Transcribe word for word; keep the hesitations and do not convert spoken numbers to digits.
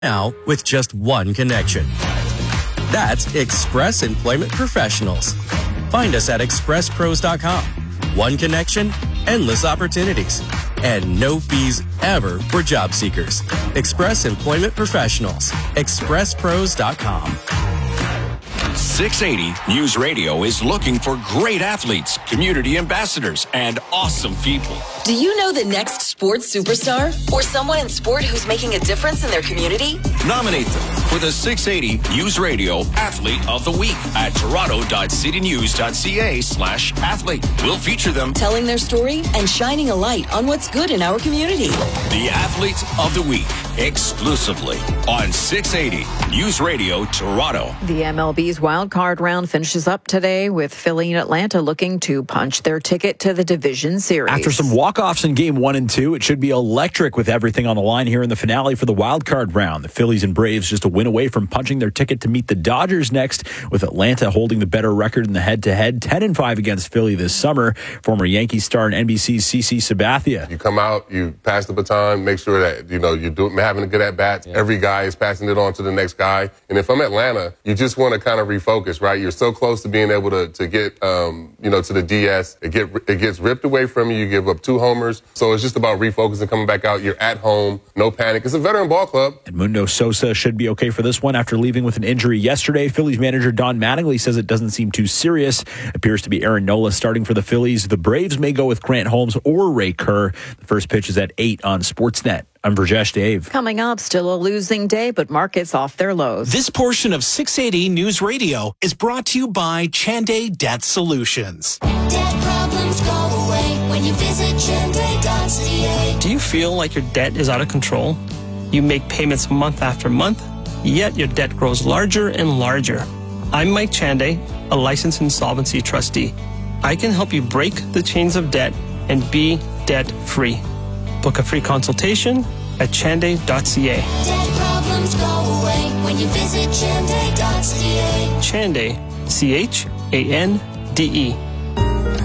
now with just one connection. That's Express Employment Professionals. Find us at express pros dot com. One connection, endless opportunities, and no fees ever for job seekers. Express Employment Professionals. express pros dot com. six eighty News Radio is looking for great athletes, community ambassadors, and awesome people. Do you know the next sports superstar or someone in sport who's making a difference in their community? Nominate them for the six eighty News Radio Athlete of the Week at toronto dot city news dot c a slash athlete. We'll feature them telling their story and shining a light on what's good in our community. The Athlete of the Week, exclusively on six eighty News Radio Toronto. The M L B's wild card round finishes up today with Philly and Atlanta looking to punch their ticket to the division series. After some walk-offs in game one and two, it should be electric with everything on the line here in the finale for the wild card round. The Phillies and Braves just a win away from punching their ticket to meet the Dodgers next, with Atlanta holding the better record in the head-to-head, ten and five against Philly this summer. Former Yankees star and N B C's C C Sabathia. You come out, you pass the baton, make sure that, you know, you're doing, having a good at-bat. Yeah. Every guy is passing it on to the next guy. And if I'm Atlanta, you just want to kind of refocus, right? You're so close to being able to, to get, um, you know, to the D S. It, get, it gets ripped away from you. You give up two homers. So it's just about refocusing, coming back out. You're at home. No panic. It's a veteran ball club. Edmundo Sosa should be okay for this one after leaving with an injury yesterday. Phillies manager Don Mattingly says it doesn't seem too serious. Appears to be Aaron Nola starting for the Phillies. The Braves may go with Grant Holmes or Ray Kerr. The first pitch is at eight on Sportsnet. I'm Virjesh Dave. Coming up, still a losing day, but markets off their lows. This portion of six eighty News Radio is brought to you by Chanday Debt Solutions. Debt problems go away when you visit chanday dot c a. Do you feel like your debt is out of control? You make payments month after month, yet your debt grows larger and larger. I'm Mike Chanday, a licensed insolvency trustee. I can help you break the chains of debt and be debt-free. Book a free consultation at chanday dot c a. Debt problems go away when you visit chanday dot c a. Chanday, C H A N D E.